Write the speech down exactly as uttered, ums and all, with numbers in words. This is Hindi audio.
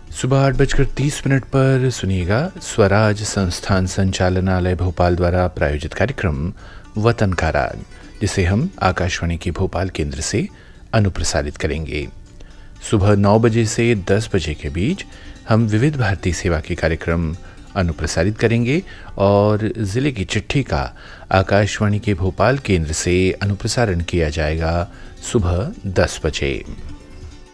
सुबह आठ बजकर तीस मिनट पर सुनिएगा स्वराज संस्थान संचालनालय भोपाल द्वारा प्रायोजित कार्यक्रम वतन का राग, जिसे हम आकाशवाणी के भोपाल केंद्र से अनुप्रसारित करेंगे। सुबह नौ बजे से दस बजे के बीच हम विविध भारती सेवा के कार्यक्रम अनुप्रसारित करेंगे और ज़िले की चिट्ठी का आकाशवाणी के भोपाल केंद्र से अनुप्रसारण किया जाएगा सुबह दस बजे।